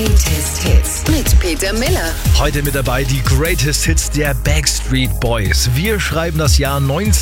Greatest Hits mit Peter Miller. Heute mit dabei die Greatest Hits der Backstreet Boys. Wir schreiben das Jahr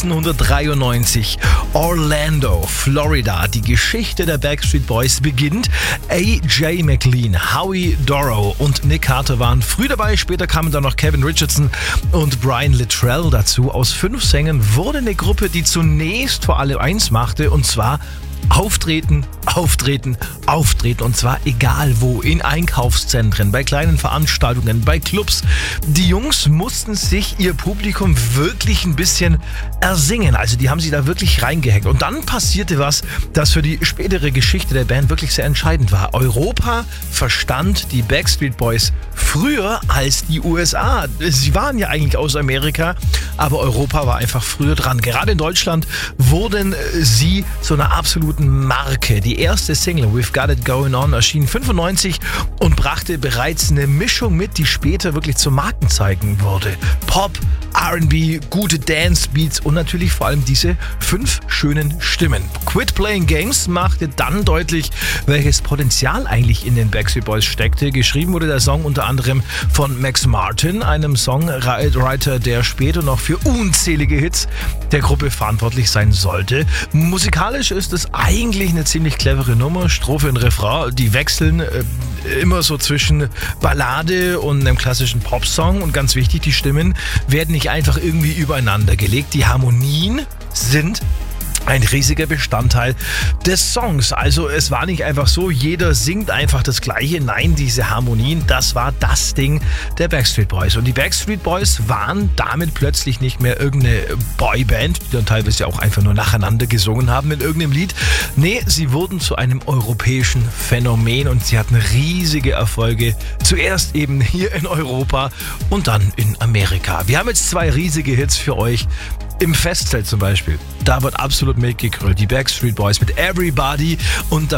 1993. Orlando, Florida. Die Geschichte der Backstreet Boys beginnt. A.J. McLean, Howie Dorough und Nick Carter waren früh dabei. Später kamen dann noch Kevin Richardson und Brian Littrell dazu. Aus 5 Sängern wurde eine Gruppe, die zunächst vor allem eins machte, und zwar Auftreten, auftreten, auftreten, und zwar egal wo, in Einkaufszentren, bei kleinen Veranstaltungen, bei Clubs. Die Jungs mussten sich ihr Publikum wirklich ein bisschen ersingen, also die haben sie da wirklich reingehackt. Und dann passierte was, das für die spätere Geschichte der Band wirklich sehr entscheidend war. Europa verstand die Backstreet Boys früher als die USA. Sie waren ja eigentlich aus Amerika, aber Europa war einfach früher dran. Gerade in Deutschland wurden sie zu einer absoluten Marke. Die erste Single We've Got It Going On erschien 1995 und brachte bereits eine Mischung mit, die später wirklich zum Markenzeichen wurde. Pop, R&B, gute Dance-Beats und natürlich vor allem diese 5 schönen Stimmen. Quit Playing Games machte dann deutlich, welches Potenzial eigentlich in den Backstreet Boys steckte. Geschrieben wurde der Song unter anderem von Max Martin, einem Songwriter, der später noch für unzählige Hits der Gruppe verantwortlich sein sollte. Musikalisch ist es eigentlich eine ziemlich clevere Nummer. Strophe und Refrain, die wechseln immer so zwischen Ballade und einem klassischen Popsong. Und ganz wichtig, die Stimmen werden nicht einfach irgendwie übereinander gelegt. Die Harmonien sind ein riesiger Bestandteil des Songs. Also es war nicht einfach so, jeder singt einfach das Gleiche. Nein, diese Harmonien, das war das Ding der Backstreet Boys. Und die Backstreet Boys waren damit plötzlich nicht mehr irgendeine Boyband, die dann teilweise auch einfach nur nacheinander gesungen haben in irgendeinem Lied. Nee, sie wurden zu einem europäischen Phänomen und sie hatten riesige Erfolge. Zuerst eben hier in Europa und dann in Amerika. Wir haben jetzt 2 riesige Hits für euch. Im Festzelt zum Beispiel, da wird absolut mitgegrölt. Die Backstreet Boys mit Everybody und